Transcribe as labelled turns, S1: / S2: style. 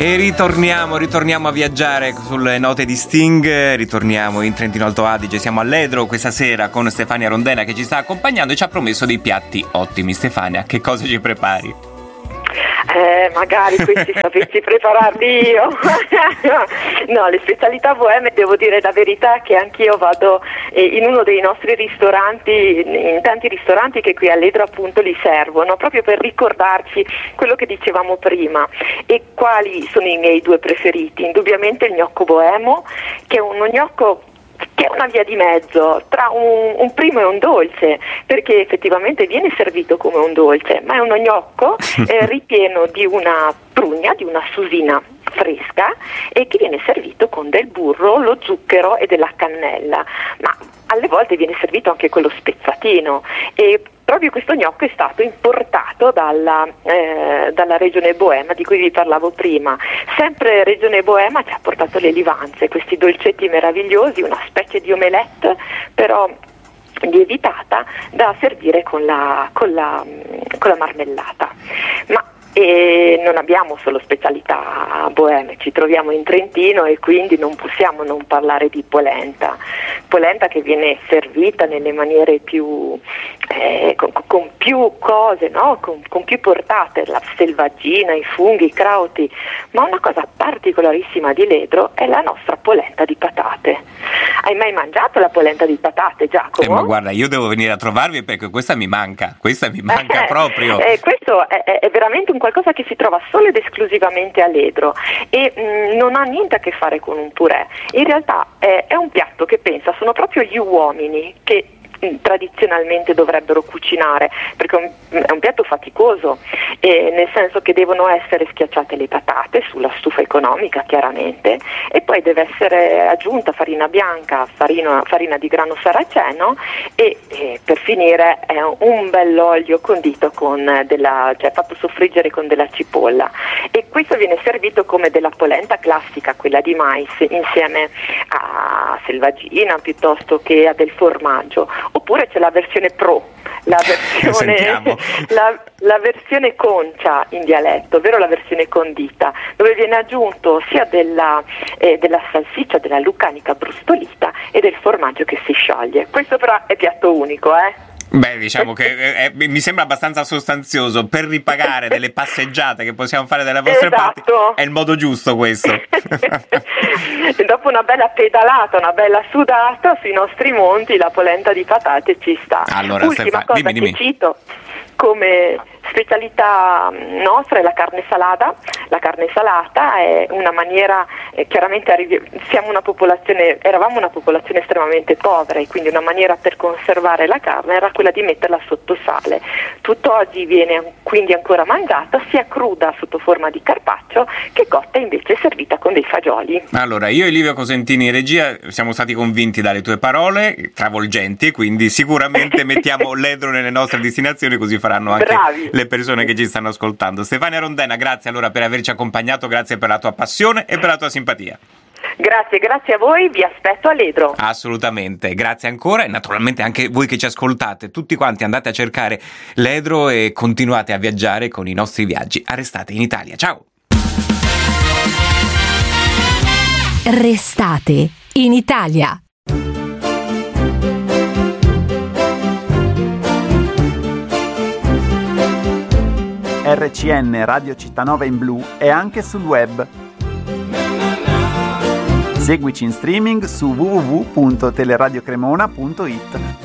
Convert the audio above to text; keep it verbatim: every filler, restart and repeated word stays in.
S1: E ritorniamo, ritorniamo a viaggiare sulle note di Sting, ritorniamo in Trentino Alto Adige, siamo a Ledro questa sera con Stefania Rondena che ci sta accompagnando e ci ha promesso dei piatti ottimi. Stefania, che cosa ci prepari?
S2: Eh, magari questi sapessi prepararli io. No, le specialità boeme, devo dire la verità che anch'io vado eh, in uno dei nostri ristoranti, in tanti ristoranti che qui a Ledro appunto li servono, proprio per ricordarci quello che dicevamo prima. E quali sono i miei due preferiti? Indubbiamente il gnocco boemo, che è uno gnocco che è una via di mezzo tra un, un primo e un dolce, perché effettivamente viene servito come un dolce, ma è uno gnocco eh, ripieno di una prugna, di una susina fresca, e che viene servito con del burro, lo zucchero e della cannella, ma alle volte viene servito anche con lo spezzatino. E proprio questo gnocco è stato importato dalla, eh, dalla regione Boema di cui vi parlavo prima. Sempre regione Boema ci ha portato le livanze, questi dolcetti meravigliosi, una specie di omelette però lievitata da servire con la, con la, con la marmellata. Ma e non abbiamo solo specialità boeme, ci troviamo in Trentino e quindi non possiamo non parlare di polenta. Polenta che viene servita nelle maniere più eh, con, con più cose, no? con, con più portate, la selvaggina, i funghi, i crauti, ma una cosa particolarissima di Ledro è la nostra polenta di patate. Hai mai mangiato la polenta di patate, Giacomo?
S1: Eh, ma guarda, io devo venire a trovarvi perché questa mi manca, questa mi manca proprio.
S2: Eh, questo è, è veramente un qualcosa che si trova solo ed esclusivamente a Ledro e mh, non ha niente a che fare con un purè. In realtà è, è un piatto che pensa sono proprio gli uomini che tradizionalmente dovrebbero cucinare, perché è un, è un piatto faticoso, eh, nel senso che devono essere schiacciate le patate sulla stufa economica chiaramente, e poi deve essere aggiunta farina bianca, farina, farina di grano saraceno e, e per finire è un bell'olio condito con della, cioè fatto soffriggere con della cipolla, e questo viene servito come della polenta classica, quella di mais, insieme a selvaggina piuttosto che a del formaggio. Oppure c'è la versione pro, la versione, la, la versione concia in dialetto, ovvero la versione condita, dove viene aggiunto sia della, eh, della salsiccia, della lucanica brustolita e del formaggio che si scioglie. Questo però è piatto unico, eh?
S1: Beh, diciamo che è, è, mi sembra abbastanza sostanzioso per ripagare delle passeggiate che possiamo fare dalle vostre
S2: esatto.
S1: parti. È il modo giusto questo.
S2: Dopo una bella pedalata, una bella sudata sui nostri monti, la polenta di patate ci sta.
S1: Allora,
S2: Ultima
S1: Stefan,
S2: cosa
S1: dimmi, dimmi.
S2: che cito come specialità nostra è la carne salata. La carne salata è una maniera, eh, chiaramente arrivi, siamo una popolazione, eravamo una popolazione estremamente povera, e quindi una maniera per conservare la carne era quella di metterla sotto sale. Tutt'oggi viene quindi ancora mangiata sia cruda sotto forma di carpaccio che cotta invece servita con dei fagioli.
S1: Allora, io e Livio Cosentini in regia siamo stati convinti dalle tue parole travolgenti, quindi sicuramente mettiamo Ledro nelle nostre destinazioni, così faranno anche
S2: Bravi.
S1: le persone che ci stanno ascoltando. Stefania Rondena, grazie allora per averci accompagnato, grazie per la tua passione e per la tua simpatia.
S2: Grazie, grazie a voi, vi aspetto a Ledro.
S1: Assolutamente, grazie ancora, e naturalmente anche voi che ci ascoltate, tutti quanti andate a cercare Ledro e continuate a viaggiare con i nostri viaggi a Restate in Italia. Ciao!
S3: Restate in Italia.
S4: R C N Radio Cittanova in blu è anche sul web. Seguici in streaming su w w w punto teleradiocremona punto it.